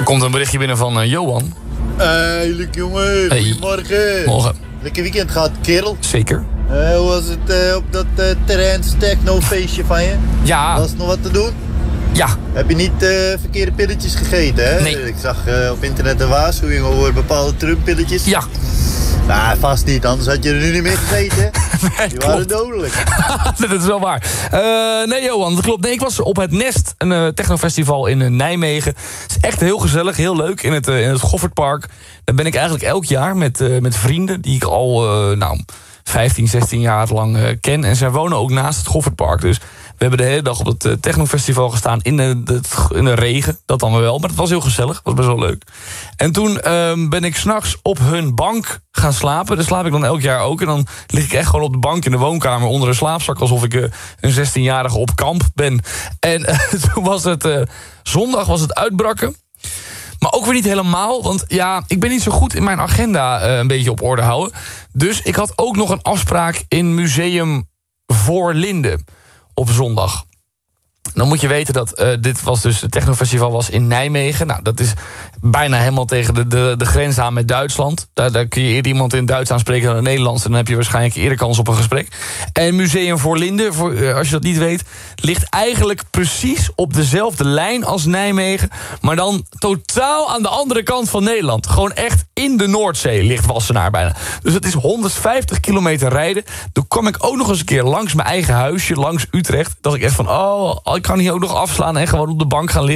komt een berichtje binnen van Johan. Luc jongen, goedemorgen. Morgen. Lekker weekend gehad, kerel. Zeker. Hoe was het op dat Terrence Techno feestje van je? Ja. Was er nog wat te doen? Ja. Heb je niet verkeerde pilletjes gegeten, hè? Nee. Ik zag op internet een waarschuwing over bepaalde Trump-pilletjes. Ja. Nou, vast niet, anders had je er nu niet meer gegeten. Nee, Die waren dodelijk. Dat is wel waar. Nee, Johan, dat klopt. Nee, ik was op het Nest, een technofestival in Nijmegen. Het is echt heel gezellig, heel leuk in het Goffertpark. Daar ben ik eigenlijk elk jaar met vrienden die ik al 15, 16 jaar lang ken. En zij wonen ook naast het Goffertpark. Dus we hebben de hele dag op het technofestival gestaan in de regen. Dat dan wel, maar het was heel gezellig. Het was best wel leuk. En toen ben ik 's nachts op hun bank gaan slapen. Daar slaap ik dan elk jaar ook. En dan lig ik echt gewoon op de bank in de woonkamer onder een slaapzak, alsof ik een 16-jarige op kamp ben. En toen was het zondag was het uitbraken. Maar ook weer niet helemaal, want ja, ik ben niet zo goed in mijn agenda een beetje op orde houden. Dus ik had ook nog een afspraak in Museum Voorlinden op zondag. Dan moet je weten dat dit was dus het technofestival was in Nijmegen. Nou, dat is bijna helemaal tegen de grens aan met Duitsland. Daar kun je eerder iemand in Duits aanspreken dan in het Nederlands. En dan heb je waarschijnlijk eerder kans op een gesprek. En Museum Voorlinden, als je dat niet weet, ligt eigenlijk precies op dezelfde lijn als Nijmegen. Maar dan totaal aan de andere kant van Nederland. Gewoon echt in de Noordzee ligt Wassenaar bijna. Dus het is 150 kilometer rijden. Toen kwam ik ook nog eens een keer langs mijn eigen huisje, langs Utrecht. Dacht ik echt van, ik kan hier ook nog afslaan en gewoon op de bank gaan liggen.